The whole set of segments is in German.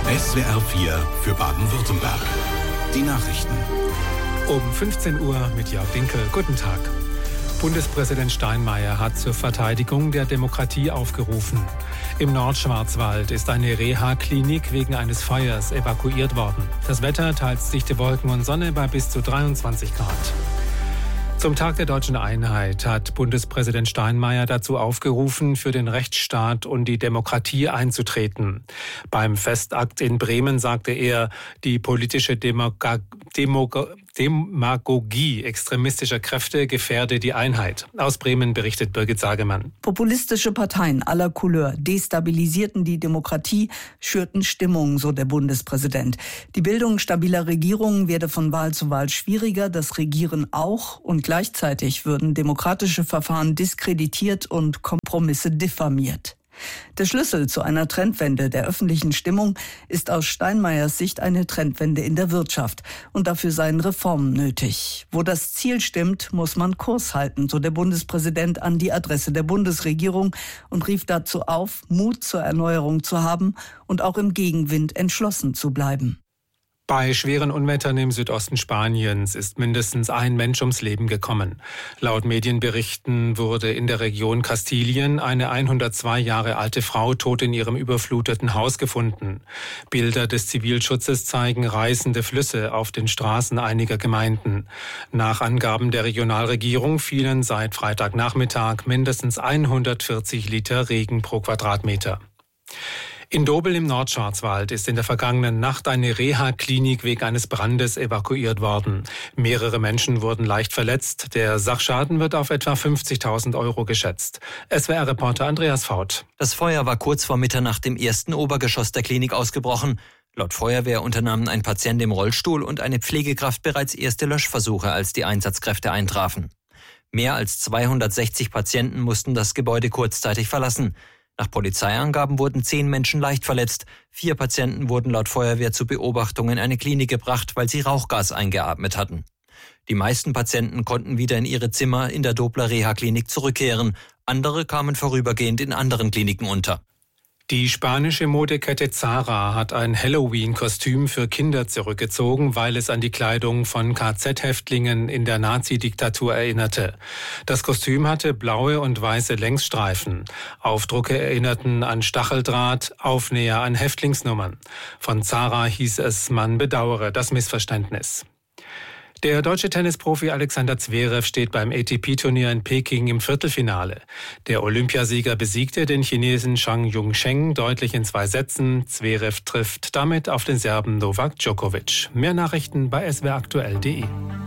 SWR 4 für Baden-Württemberg. Die Nachrichten. Um 15 Uhr mit Jörg Dinkel. Guten Tag. Bundespräsident Steinmeier hat zur Verteidigung der Demokratie aufgerufen. Im Nordschwarzwald ist eine Reha-Klinik wegen eines Feuers evakuiert worden. Das Wetter teils dichte Wolken und Sonne bei bis zu 23 Grad. Zum Tag der deutschen Einheit hat Bundespräsident Steinmeier dazu aufgerufen, für den Rechtsstaat und die Demokratie einzutreten. Beim Festakt in Bremen sagte er, die politische Demagogie extremistischer Kräfte gefährde die Einheit. Aus Bremen berichtet Birgit Sagemann. Populistische Parteien aller Couleur destabilisierten die Demokratie, schürten Stimmung, so der Bundespräsident. Die Bildung stabiler Regierungen werde von Wahl zu Wahl schwieriger, das Regieren auch, und gleichzeitig würden demokratische Verfahren diskreditiert und Kompromisse diffamiert. Der Schlüssel zu einer Trendwende der öffentlichen Stimmung ist aus Steinmeiers Sicht eine Trendwende in der Wirtschaft. Und dafür seien Reformen nötig. Wo das Ziel stimmt, muss man Kurs halten, so der Bundespräsident an die Adresse der Bundesregierung und rief dazu auf, Mut zur Erneuerung zu haben und auch im Gegenwind entschlossen zu bleiben. Bei schweren Unwettern im Südosten Spaniens ist mindestens ein Mensch ums Leben gekommen. Laut Medienberichten wurde in der Region Kastilien eine 102 Jahre alte Frau tot in ihrem überfluteten Haus gefunden. Bilder des Zivilschutzes zeigen reißende Flüsse auf den Straßen einiger Gemeinden. Nach Angaben der Regionalregierung fielen seit Freitagnachmittag mindestens 140 Liter Regen pro Quadratmeter. In Dobel im Nordschwarzwald ist in der vergangenen Nacht eine Reha-Klinik wegen eines Brandes evakuiert worden. Mehrere Menschen wurden leicht verletzt. Der Sachschaden wird auf etwa 50.000 Euro geschätzt. SWR-Reporter Andreas Faut. Das Feuer war kurz vor Mitternacht im ersten Obergeschoss der Klinik ausgebrochen. Laut Feuerwehr unternahmen ein Patient im Rollstuhl und eine Pflegekraft bereits erste Löschversuche, als die Einsatzkräfte eintrafen. Mehr als 260 Patienten mussten das Gebäude kurzzeitig verlassen. Nach Polizeiangaben wurden 10 Menschen leicht verletzt. 4 Patienten wurden laut Feuerwehr zur Beobachtung in eine Klinik gebracht, weil sie Rauchgas eingeatmet hatten. Die meisten Patienten konnten wieder in ihre Zimmer in der Dobler Reha-Klinik zurückkehren. Andere kamen vorübergehend in anderen Kliniken unter. Die spanische Modekette Zara hat ein Halloween-Kostüm für Kinder zurückgezogen, weil es an die Kleidung von KZ-Häftlingen in der Nazi-Diktatur erinnerte. Das Kostüm hatte blaue und weiße Längsstreifen. Aufdrucke erinnerten an Stacheldraht, Aufnäher an Häftlingsnummern. Von Zara hieß es, man bedauere das Missverständnis. Der deutsche Tennisprofi Alexander Zverev steht beim ATP-Turnier in Peking im Viertelfinale. Der Olympiasieger besiegte den Chinesen Zhang Yongcheng deutlich in 2 Sätzen. Zverev trifft damit auf den Serben Novak Djokovic. Mehr Nachrichten bei swraktuell.de.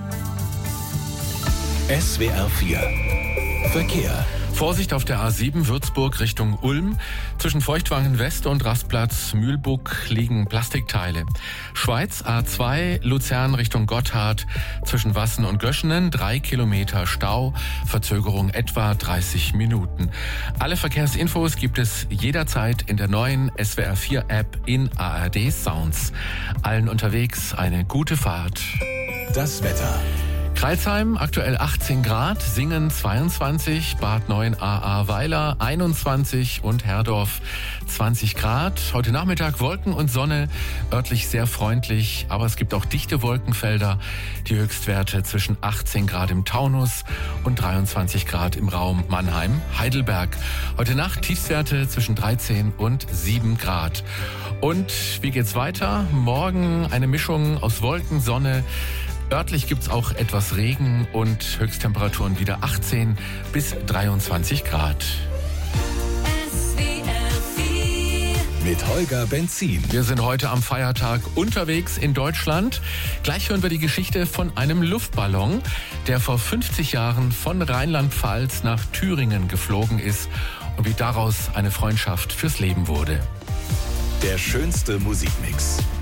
SWR 4 Verkehr. Vorsicht auf der A7 Würzburg Richtung Ulm. Zwischen Feuchtwangen West und Rastplatz Mühlbuck liegen Plastikteile. Schweiz A2 Luzern Richtung Gotthard. Zwischen Wassen und Göschenen 3 Kilometer Stau. Verzögerung etwa 30 Minuten. Alle Verkehrsinfos gibt es jederzeit in der neuen SWR 4 App in ARD Sounds. Allen unterwegs eine gute Fahrt. Das Wetter. Crailsheim aktuell 18 Grad, Singen 22, Bad 9 Weiler 21 und Herdorf 20 Grad. Heute Nachmittag Wolken und Sonne, örtlich sehr freundlich, aber es gibt auch dichte Wolkenfelder. Die Höchstwerte zwischen 18 Grad im Taunus und 23 Grad im Raum Mannheim-Heidelberg. Heute Nacht Tiefstwerte zwischen 13 und 7 Grad. Und wie geht's weiter? Morgen eine Mischung aus Wolken, Sonne. Örtlich gibt's auch etwas Regen und Höchsttemperaturen wieder 18 bis 23 Grad. Mit Holger Benzin. Wir sind heute am Feiertag unterwegs in Deutschland. Gleich hören wir die Geschichte von einem Luftballon, der vor 50 Jahren von Rheinland-Pfalz nach Thüringen geflogen ist und wie daraus eine Freundschaft fürs Leben wurde. Der schönste Musikmix.